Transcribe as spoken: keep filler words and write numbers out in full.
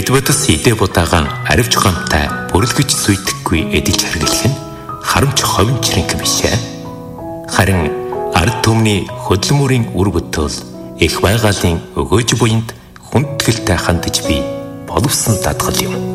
Эдватс идэ будагаан аривч гомтай бүрлгэж зүйдэхгүй эдэж хэрглэх нь харамч ховинчрэнг биш ээ. Харин ард түмний хөдөлмөрийн үр бүтээл их байгалийн өгөөж буйнд хүндгэлтэй хандаж би боловсон дадгал юм.